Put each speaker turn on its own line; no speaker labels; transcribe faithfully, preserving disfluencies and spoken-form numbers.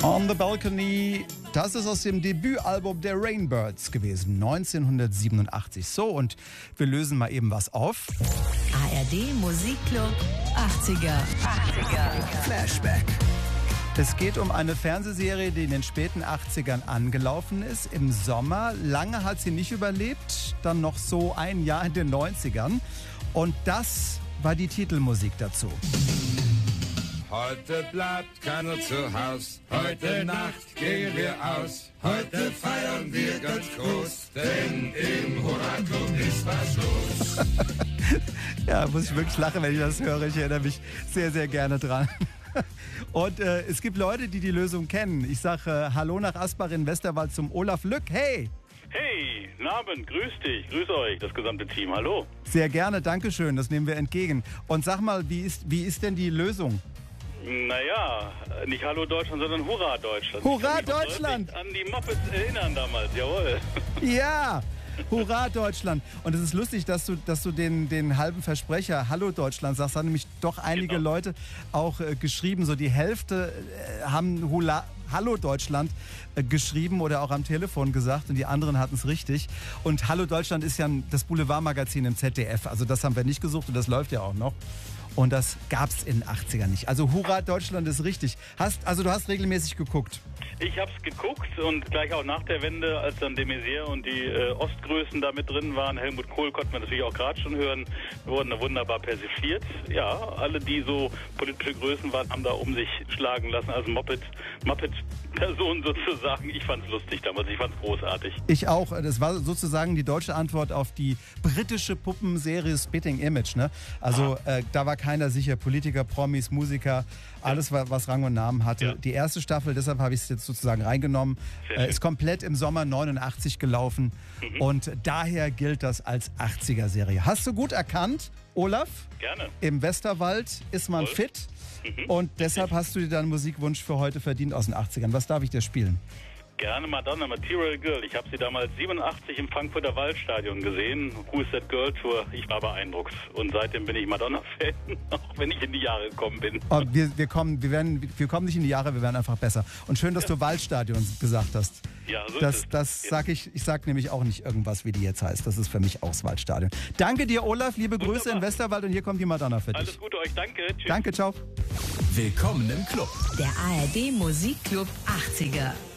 On the Balcony, das ist aus dem Debütalbum der Rainbirds gewesen, neunzehnhundertsiebenundachtzig. So, und wir lösen mal eben was auf.
A R D Musikclub achtziger. achtziger.
Flashback. Es geht um eine Fernsehserie, die in den späten achtzigern angelaufen ist, im Sommer. Lange hat sie nicht überlebt, dann noch so ein Jahr in den neunzigern. Und das war die Titelmusik dazu.
Heute bleibt keiner zu Haus, heute Nacht gehen wir aus, heute feiern wir ganz groß, denn im Hurra-Club ist was los.
Ja, muss ich wirklich lachen, wenn ich das höre. Ich erinnere mich sehr, sehr gerne dran. Und äh, es gibt Leute, die die Lösung kennen. Ich sage äh, Hallo nach Asbach in Westerwald zum Olaf Lück. Hey!
Hey, guten Abend, grüß dich, grüß euch, das gesamte Team, hallo.
Sehr gerne, danke schön, das nehmen wir entgegen. Und sag mal, wie ist, wie ist denn die Lösung?
Naja, nicht Hallo Deutschland, sondern Hurra Deutschland.
Hurra
ich kann mich
Deutschland!
an die Muppets erinnern damals, jawohl.
Ja! Hurra Deutschland! Und es ist lustig, dass du, dass du den, den halben Versprecher Hallo Deutschland sagst. Da haben nämlich doch einige
Genau.
Leute auch äh, geschrieben. So die Hälfte äh, haben Hula, Hallo Deutschland äh, geschrieben oder auch am Telefon gesagt und die anderen hatten es richtig. Und Hallo Deutschland ist ja ein, das Boulevardmagazin im Z D F. Also das haben wir nicht gesucht und das läuft ja auch noch. Und das gab's in den achtzigern nicht. Also Hurra Deutschland ist richtig. Hast, also du hast regelmäßig geguckt.
Ich hab's geguckt und gleich auch nach der Wende, als dann de Maizière und die äh, Ostgrößen da mit drin waren, Helmut Kohl konnten wir natürlich auch gerade schon hören, wurden da wunderbar persifliert. Ja, alle, die so politische Größen waren, haben da um sich schlagen lassen, also Muppet, Muppet-Personen sozusagen. Ich fand's lustig damals, ich fand's großartig.
Ich auch. Das war sozusagen die deutsche Antwort auf die britische Puppenserie Spitting Image. Ne? Also äh, da war keiner sicher. Politiker, Promis, Musiker, alles, was Rang und Namen hatte.
Ja.
Die erste Staffel, deshalb habe ich es jetzt sozusagen reingenommen, äh, ist komplett im Sommer neunundachtzig gelaufen. Mhm. Und daher gilt das als achtziger-Serie. Hast du gut erkannt, Olaf?
Gerne.
Im Westerwald ist man
Voll.
fit.
Mhm.
Und deshalb hast du dir deinen Musikwunsch für heute verdient aus den achtzigern. Was darf ich dir spielen?
Gerne Madonna, Material Girl. Ich habe sie damals siebenundachtzig im Frankfurter Waldstadion gesehen. Who's That Girl Tour. Ich war beeindruckt. Und seitdem bin ich Madonna-Fan, auch wenn ich in die Jahre gekommen bin.
Oh, wir, wir, kommen, wir, werden, wir kommen nicht in die Jahre, wir werden einfach besser. Und schön, dass du Waldstadion gesagt hast.
Ja, so
das
ist es.
das
Ja.
sag ich, ich sag nämlich auch nicht irgendwas, wie die jetzt heißt. Das ist für mich auch das Waldstadion. Danke dir, Olaf. Liebe
Wunderbar.
Grüße in Westerwald und hier kommt die Madonna für dich.
Alles Gute euch, danke. Tschüss.
Danke, ciao.
Willkommen im Club.
Der A R D Musikclub achtziger.